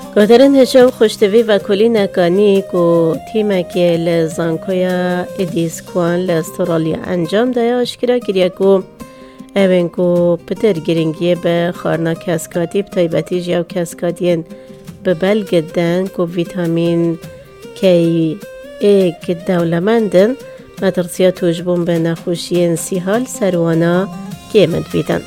گذرن هشام خوشتوی و کلی نکانی کو تیمه که لزانکویا ادیسکوان لاسترالیا انجام دایا اشکرا گریه کو اوین کو پتر گرینگیه به خارنا کسکاتی بتایبتی جاو کسکاتین به بلگدن کو ویتامین کی ای که دولمندن مدرسیا توجبون به نخوشین سیحال سروانا گیمند بیدن.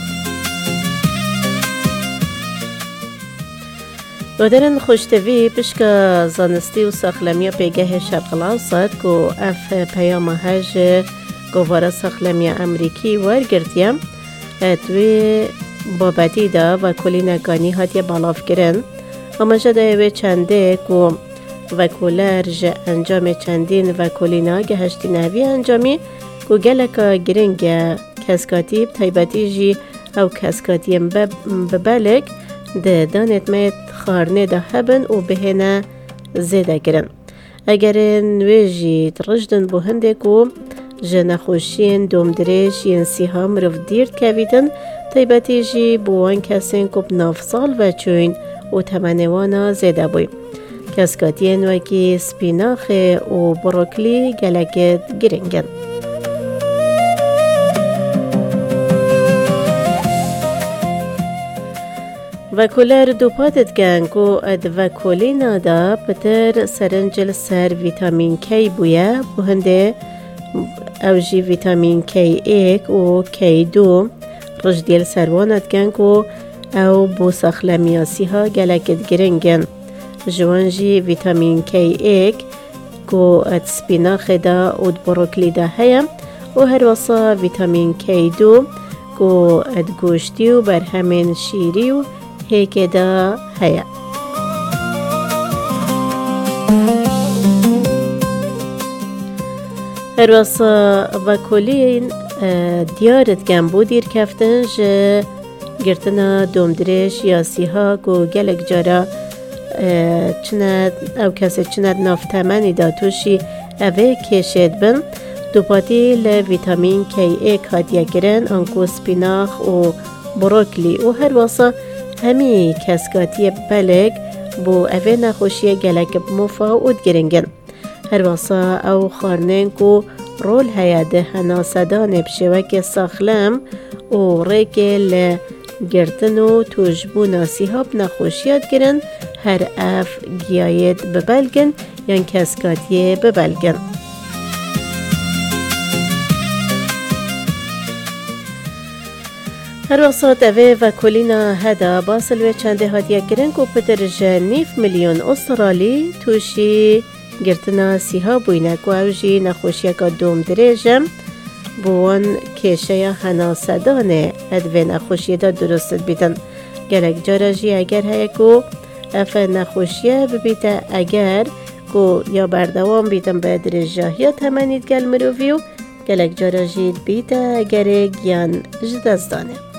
گودرن خوشتوی پشکا زانستی و ساخلمیا پیگه شرق الاوسط کو اف پیام هج گوارا ساخلمیا امریکی ورگردیم اتوی بابتی دا و کلی نگانی هاتیه بالاف گرن اما جده وی چنده کو وکولر جه انجام چندین وکولینا گهشتی نوی انجامی کو گلکا گرنگ کسکاتی بتایبتی جی او کسکاتیم ببلک ده دانت مید خارنه ده هبن و بهنه زیده گرن. اگر نویجی ترجدن بو هنده کو جنخوشین دومدرش ین سیها مروف دیرد کویدن تایبتی جی بوان کسین کو بناف سال و چوین و تمنوانا زیده بوی. کسکاتین وکی سپیناخ و بروکلی گلگت گرنگن. وکولر دو پاتت گن کو اد وکولینا دا پتر سرنجل سر ویتامین کی بویا بو هنده او جی ویتامین کی ایک و کی دو رجدیل سروانت گن کو او بو ساخلمیاسی ها گلکت گرنگن جوان جی ویتامین کی ایک کو اد سپیناخ دا و بروکلی دا هیم و هر وصا ویتامین کی دو کو اد گوشتی و بر همین شیری و هيك دا هيا هرواسا وکولین دیارت گمبو دیر کفتن جه گرتنا دومدرش یا سیها گو گلک جارا چند او کسی چند نافتمنی دا توشی اوه کشید بن دوپاتی لویتامین کی ایک هاتیه گرن انکو سپیناخ و بروکلی و هرواسا همی کسکاتی بلگ بو اوه نخوشی گلک بموفا و دگرنگن. هر واسا او خارنین کو رول هیاده هناسدان بشوک ساخلم و ریگه لگرتن و توجبو ناسیها بنخوشیات گرن هر اف گیاید ببلگن یان کسکاتی ببلگن. هر وقت اوه و کلینا هدا باصل و چنده هاتیه گرن کو پترج 9 میلیون استرالی توشی گرتنا سیها بوینه کو اوجی نخوشیه که دوم دریجم بوان کشه هناسدانه ادوه نخوشیه دا درستت بیدن گلک جارجی اگر هیا کو افه نخوشیه ببیده اگر کو یا بردوام بیدن به درجه یا تمنید گل مروفیو گلک جارجی بیده اگر گیان جدازدانه